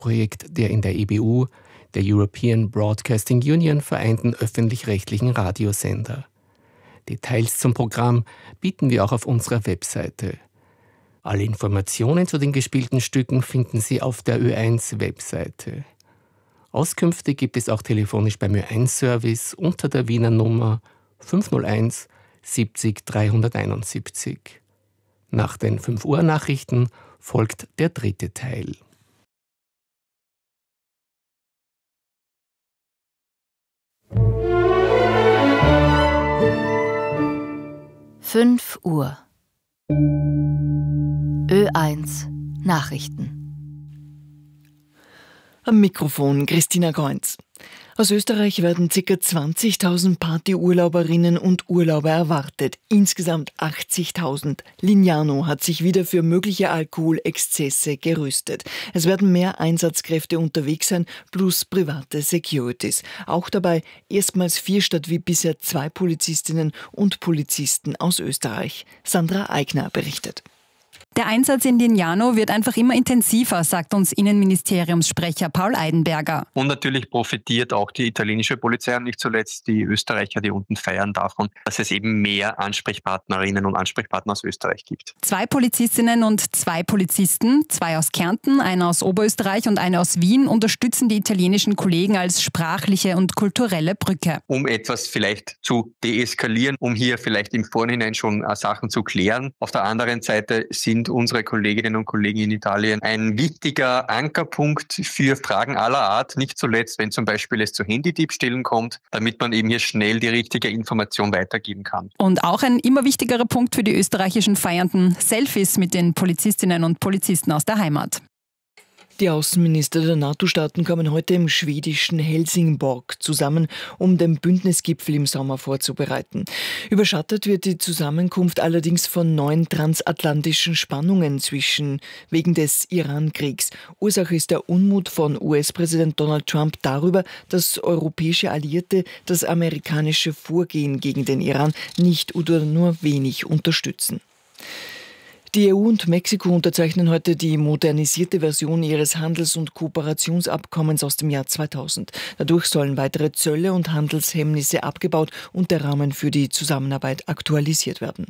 Projekt der in der EBU, der European Broadcasting Union, vereinten öffentlich-rechtlichen Radiosender. Details zum Programm bieten wir auch auf unserer Webseite. Alle Informationen zu den gespielten Stücken finden Sie auf der Ö1-Webseite. Auskünfte gibt es auch telefonisch beim Ö1-Service unter der Wiener Nummer 501 70 371. Nach den 5 Uhr Nachrichten folgt der dritte Teil. Uhr. Ö1 Nachrichten. Am Mikrofon Christina Kreunz. Aus Österreich werden ca. 20.000 Partyurlauberinnen und Urlauber erwartet. Insgesamt 80.000. Lignano hat sich wieder für mögliche Alkoholexzesse gerüstet. Es werden mehr Einsatzkräfte unterwegs sein, plus private Securities. Auch dabei erstmals 4 statt wie bisher 2 Polizistinnen und Polizisten aus Österreich. Sandra Eigner berichtet. Der Einsatz in Lignano wird einfach immer intensiver, sagt uns Innenministeriumssprecher Paul Eidenberger. Und natürlich profitiert auch die italienische Polizei und nicht zuletzt die Österreicher, die unten feiern, davon, dass es eben mehr Ansprechpartnerinnen und Ansprechpartner aus Österreich gibt. 2 Polizistinnen und 2 Polizisten, 2 aus Kärnten, einer aus Oberösterreich und eine aus Wien, unterstützen die italienischen Kollegen als sprachliche und kulturelle Brücke. Um etwas vielleicht zu deeskalieren, um hier vielleicht im Vorhinein schon Sachen zu klären. Auf der anderen Seite sind unsere Kolleginnen und Kollegen in Italien ein wichtiger Ankerpunkt für Fragen aller Art, nicht zuletzt, wenn zum Beispiel es zu Handydiebstählen kommt, damit man eben hier schnell die richtige Information weitergeben kann. Und auch ein immer wichtigerer Punkt für die österreichischen Feiernden: Selfies mit den Polizistinnen und Polizisten aus der Heimat. Die Außenminister der NATO-Staaten kommen heute im schwedischen Helsingborg zusammen, um den Bündnisgipfel im Sommer vorzubereiten. Überschattet wird die Zusammenkunft allerdings von neuen transatlantischen Spannungen wegen des Iran-Kriegs. Ursache ist der Unmut von US-Präsident Donald Trump darüber, dass europäische Alliierte das amerikanische Vorgehen gegen den Iran nicht oder nur wenig unterstützen. Die EU und Mexiko unterzeichnen heute die modernisierte Version ihres Handels- und Kooperationsabkommens aus dem Jahr 2000. Dadurch sollen weitere Zölle und Handelshemmnisse abgebaut und der Rahmen für die Zusammenarbeit aktualisiert werden.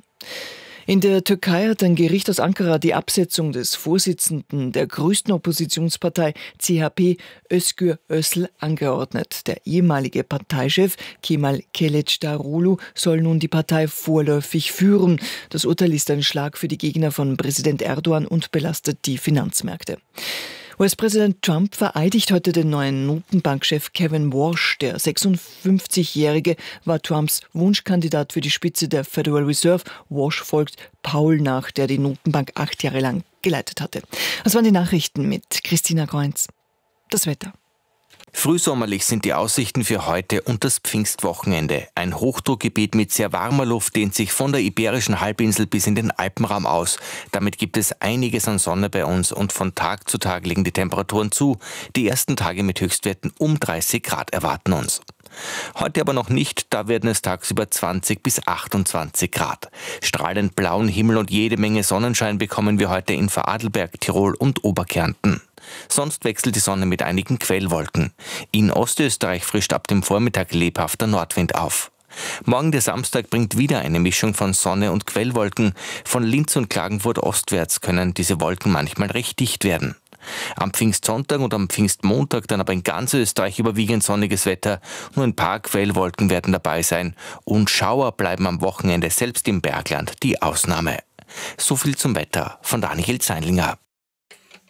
In der Türkei hat ein Gericht aus Ankara die Absetzung des Vorsitzenden der größten Oppositionspartei CHP, Özgür Özel, angeordnet. Der ehemalige Parteichef Kemal Kılıçdaroğlu soll nun die Partei vorläufig führen. Das Urteil ist ein Schlag für die Gegner von Präsident Erdogan und belastet die Finanzmärkte. US-Präsident Trump vereidigt heute den neuen Notenbankchef Kevin Warsh. Der 56-Jährige war Trumps Wunschkandidat für die Spitze der Federal Reserve. Warsh folgt Paul nach, der die Notenbank 8 Jahre lang geleitet hatte. Das waren die Nachrichten mit Christina Kreunz. Das Wetter. Frühsommerlich sind die Aussichten für heute und das Pfingstwochenende. Ein Hochdruckgebiet mit sehr warmer Luft dehnt sich von der Iberischen Halbinsel bis in den Alpenraum aus. Damit gibt es einiges an Sonne bei uns und von Tag zu Tag legen die Temperaturen zu. Die ersten Tage mit Höchstwerten um 30 Grad erwarten uns. Heute aber noch nicht, da werden es tagsüber 20 bis 28 Grad. Strahlend blauen Himmel und jede Menge Sonnenschein bekommen wir heute in Vorarlberg, Tirol und Oberkärnten. Sonst wechselt die Sonne mit einigen Quellwolken. In Ostösterreich frischt ab dem Vormittag lebhafter Nordwind auf. Morgen der Samstag bringt wieder eine Mischung von Sonne und Quellwolken. Von Linz und Klagenfurt ostwärts können diese Wolken manchmal recht dicht werden. Am Pfingstsonntag und am Pfingstmontag dann aber in ganz Österreich überwiegend sonniges Wetter. Nur ein paar Quellwolken werden dabei sein. Und Schauer bleiben am Wochenende selbst im Bergland die Ausnahme. So viel zum Wetter von Daniel Zeinlinger.